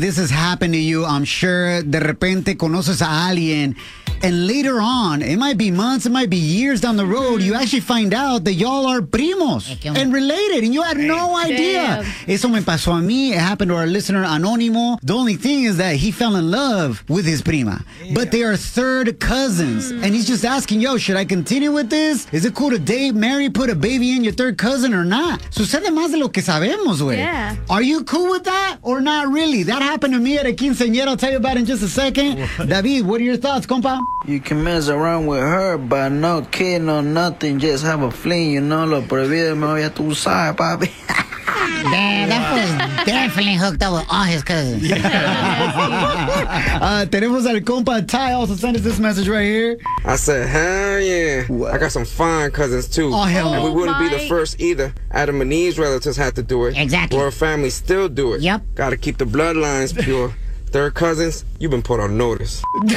This has happened to you, I'm sure. De repente conoces a alguien, and later on, it might be months, it might be years down the road, you actually find out that y'all are primos and related, and you had no idea. Eso me pasó a mí. It happened to our listener, Anónimo. The only thing is that he fell in love with his prima, but they are third cousins, and he's just asking, yo, should I continue with this? Is it cool to date, marry, put a baby in your third cousin or not? Sucede más de lo que sabemos, güey. Yeah. Are you cool with that or not really? That happened to me at a quinceañera. I'll tell you about it in just a second. David, what are your thoughts, compa? You can mess around with her, but no kid, no nothing. Just have a fling, you know. Lo prohibido me voy a tu side, papi. Damn, that was definitely hooked up with all his cousins. Tenemos al compa Ty also sent us this message right here. I said, hell yeah. I got some fine cousins too. Oh, hell And no. we wouldn't be the first either. Adam and Eve's relatives had to do it. Exactly. Royal family still do it. Yep. Gotta keep the bloodlines pure. Third cousins, you've been put on notice. Yo,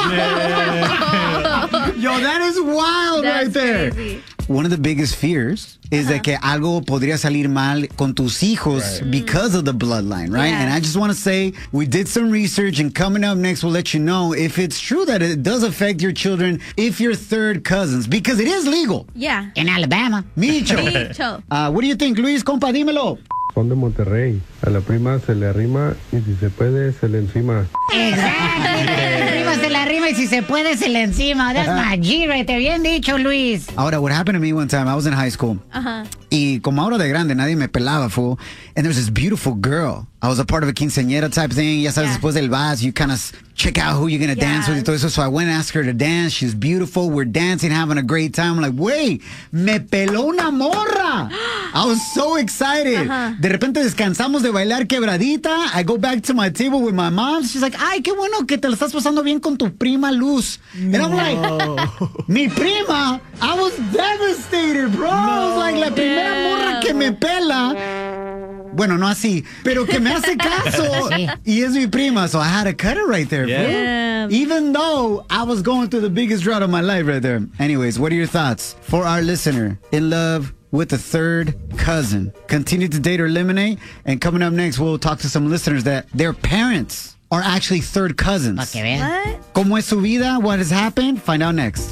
that is wild right there. Crazy. One of the biggest fears is that que algo podría salir mal con tus hijos because of the bloodline, right? Yeah. And I just want to say we did some research, and coming up next, we'll let you know if it's true that it does affect your children if you're third cousins, because it is legal. Yeah. In Alabama. Micho. Micho. What do you think, Luis? Compa, dímelo. Son de Monterrey. A la prima se le arrima y si se puede, se le encima. Exactly. Arriba se la arrima y si se puede se le encima. That's my G right there. Bien dicho, Luis. Ahora, what happened to me one time, I was in high school. Y como ahora de grande, nadie me pelaba, fool. And there's this beautiful girl. I was a part of a quinceañera type thing. Ya sabes, después del vals, you kind of check out who you're going to dance with y todo eso. So I went and asked her to dance. She's beautiful. We're dancing, having a great time. I'm like, wait, me peló una morra. I was so excited. De repente descansamos de bailar quebradita. I go back to my table with my mom. She's like, ay, qué bueno que te la estás pasando bien con tu prima Luz. And I'm like, mi prima? I was devastated, bro. I was like, la primera morra que me pela. Bueno, no así, pero que me hace caso. Y es mi prima, so I had to cut it right there, bro. Even though I was going through the biggest drought of my life right there. Anyways, what are your thoughts for our listener in love with a third cousin? Continue to date or eliminate. And coming up next, we'll talk to some listeners that their parents are actually third cousins. Pa' que vean. What? ¿Cómo es su vida? What has happened? Find out next.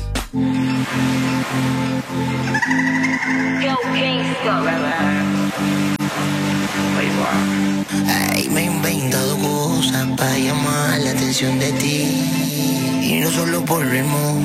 Ay, me he inventado cosas para llamar la atención de ti. Y no solo por ritmo.